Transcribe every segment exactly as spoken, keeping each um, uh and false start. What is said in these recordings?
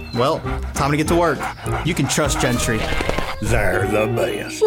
Well, time to get to work. You can trust Gentry. They're the best.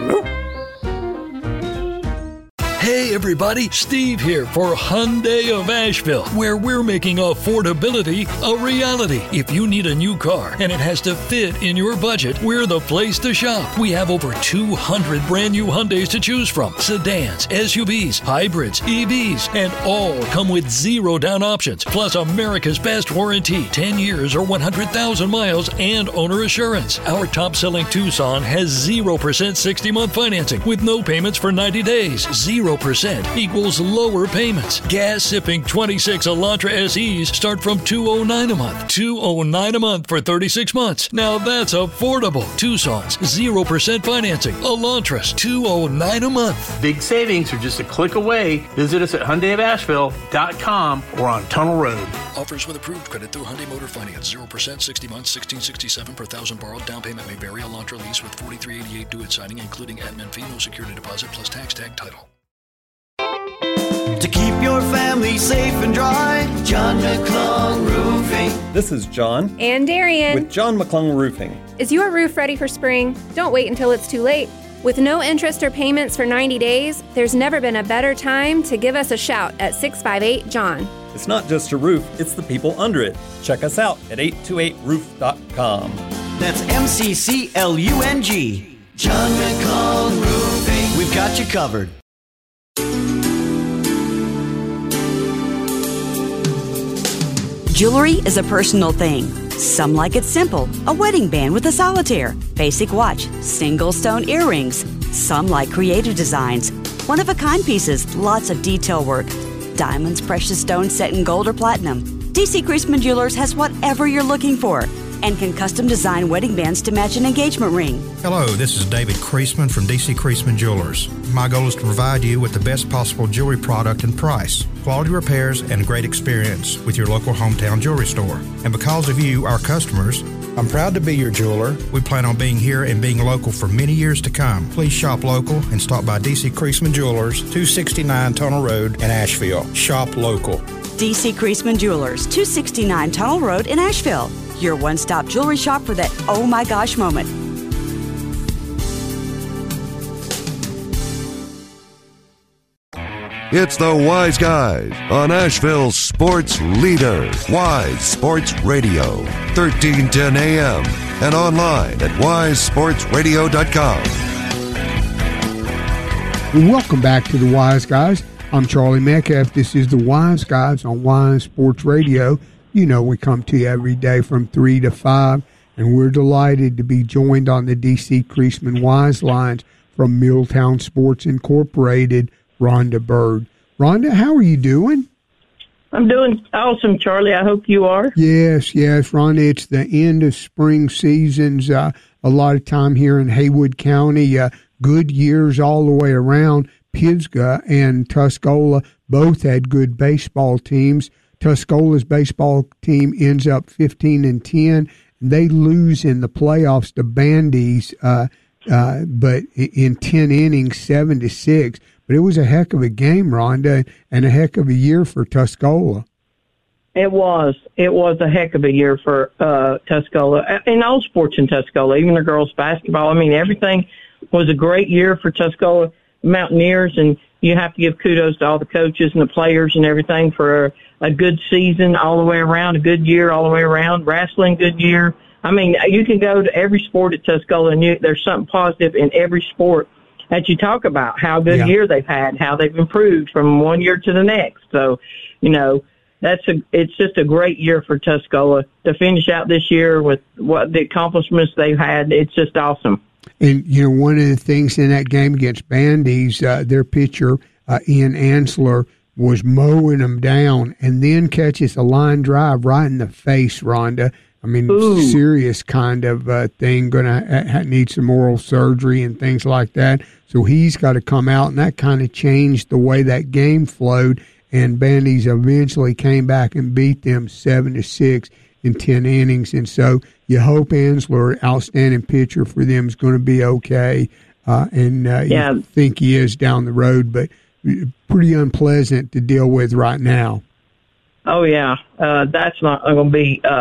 Hey everybody, Steve here for Hyundai of Asheville, where we're making affordability a reality. If you need a new car and it has to fit in your budget, we're the place to shop. We have over two hundred brand new Hyundais to choose from. Sedans, S U Vs, hybrids, E Vs, and all come with zero down options. Plus America's best warranty, ten years or one hundred thousand miles and owner assurance. Our top-selling Tucson has zero percent sixty-month financing with no payments for ninety days. zero percent equals lower payments. Gas-sipping twenty-six Elantra S Es start from two hundred nine dollars a month. two hundred nine dollars a month for thirty-six months. Now that's affordable. Tucson's zero percent financing. Elantra's two hundred nine dollars a month. Big savings are just a click away. Visit us at Hyundai of Asheville dot com or on Tunnel Road. Offers with approved credit through Hyundai Motor Finance. zero percent, sixty months, sixteen sixty-seven per thousand borrowed. Down payment may vary. Elantra lease with forty-three eighty-eight due at signing, including admin fee, no security deposit, plus tax tag title. To keep your family safe and dry, John McClung Roofing. This is John. And Darian. With John McClung Roofing. Is your roof ready for spring? Don't wait until it's too late. With no interest or payments for ninety days, there's never been a better time to give us a shout at six five eight, John. It's not just a roof, it's the people under it. Check us out at eight two eight roof dot com. That's M C C L U N G. John McClung Roofing. We've got you covered. Jewelry is a personal thing. Some like it simple, a wedding band with a solitaire, basic watch, single stone earrings. Some like creative designs, one-of-a-kind pieces, lots of detail work. Diamonds, precious stones set in gold or platinum. D C Creasman Jewelers has whatever you're looking for and can custom design wedding bands to match an engagement ring. Hello, this is David Creasman from D C Creasman Jewelers. My goal is to provide you with the best possible jewelry product and price, quality repairs, and a great experience with your local hometown jewelry store. And because of you, our customers, I'm proud to be your jeweler. We plan on being here and being local for many years to come. Please shop local and stop by D C Creasman Jewelers, two sixty-nine Tunnel Road in Asheville. Shop local. D C Creasman Jewelers, two sixty-nine Tunnel Road in Asheville. Your one-stop jewelry shop for that oh my gosh moment. It's the Wise Guys on Asheville's sports leader, Wise Sports Radio, thirteen ten A M and online at wise sports radio dot com. Welcome back to the Wise Guys. I'm Charlie Metcalf. This is the Wise Guys on Wise Sports Radio. You know we come to you every day from three to five, and we're delighted to be joined on the D C Creasman Wise lines from Milltown Sports Incorporated, Rhonda Bird. Rhonda, how are you doing? I'm doing awesome, Charlie. I hope you are. Yes, yes, Rhonda. It's the end of spring seasons. Uh, a lot of time here in Haywood County. Uh, good years all the way around. Pisgah and Tuscola both had good baseball teams. Tuscola's baseball team ends up fifteen and ten. They lose in the playoffs to Bandy's, uh, uh, but in ten innings, seven to six. But it was a heck of a game, Rhonda, and a heck of a year for Tuscola. It was. It was a heck of a year for uh, Tuscola. In all sports in Tuscola, even the girls' basketball. I mean, everything was a great year for Tuscola Mountaineers, and you have to give kudos to all the coaches and the players and everything for a, a good season all the way around, a good year all the way around, wrestling, good year. I mean, you can go to every sport at Tuscola, and you, there's something positive in every sport that you talk about, how good Yeah. year they've had, how they've improved from one year to the next. So, you know, that's a, it's just a great year for Tuscola to finish out this year with what the accomplishments they've had. It's just awesome. And, you know, one of the things in that game against Bandy's, uh, their pitcher, uh, Ian Ansler, was mowing them down and then catches a line drive right in the face, Rhonda. I mean, Ooh. serious kind of uh, thing, going to ha- need some oral surgery and things like that. So he's got to come out, and that kind of changed the way that game flowed. And Bandy's eventually came back and beat them seven to six in ten innings. And so you hope Ansler, outstanding pitcher for them, is going to be okay. Uh, and uh, Yeah. you think he is down the road, but pretty unpleasant to deal with right now. Oh, yeah. Uh, that's not going to be uh,